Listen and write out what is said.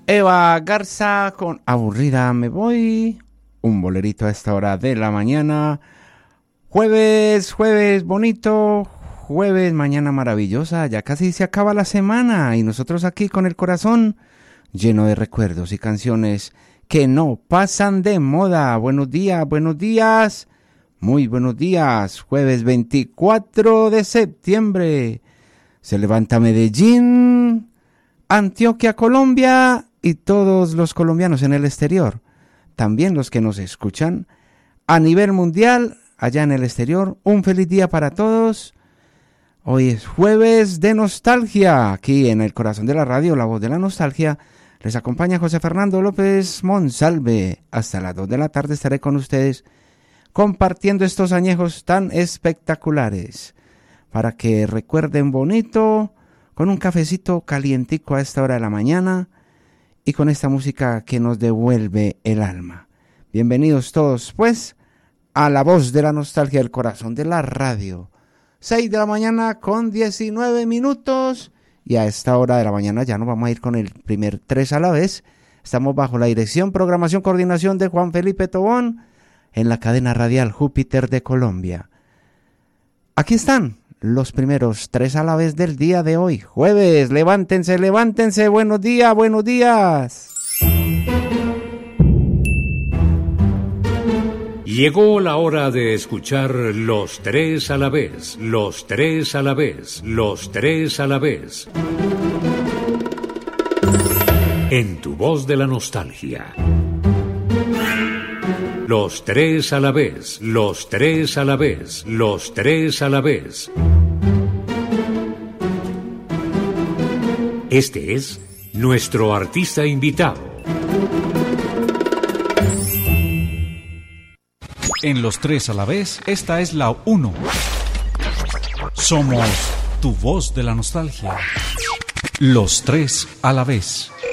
Eva Garza con Aburrida me voy. Un bolerito a esta hora de la mañana. Jueves bonito. Jueves, mañana maravillosa. Ya casi se acaba la semana y nosotros aquí con el corazón lleno de recuerdos y canciones que no pasan de moda. Buenos días, buenos días. Muy buenos días. Jueves 24 de septiembre. Se levanta Medellín, Antioquia, Colombia y todos los colombianos en el exterior. También los que nos escuchan a nivel mundial, allá en el exterior. Un feliz día para todos. Hoy es jueves de nostalgia. Aquí en el corazón de la radio, la voz de la nostalgia, les acompaña José Fernando López Monsalve. Hasta las 2 de la tarde estaré con ustedes compartiendo estos añejos tan espectaculares para que recuerden bonito con un cafecito calientico a esta hora de la mañana y con esta música que nos devuelve el alma. Bienvenidos todos pues a la voz de la nostalgia del corazón de la radio. 6 de la mañana con 19 minutos y a esta hora de la mañana ya nos vamos a ir con el primer 3 a la vez. Estamos bajo la dirección, programación, coordinación de Juan Felipe Tobón en la cadena radial Júpiter de Colombia. Aquí están los primeros 3 a la vez del día de hoy, jueves. Levántense, levántense, buenos días, buenos días. Llegó la hora de escuchar los 3 a la vez, los 3 a la vez, los 3 a la vez. En tu voz de la nostalgia. Los 3 a la vez, los 3 a la vez, los 3 a la vez. Este es nuestro artista invitado. En los 3 a la vez, esta es la 1. Somos tu voz de la nostalgia. Los 3 a la vez.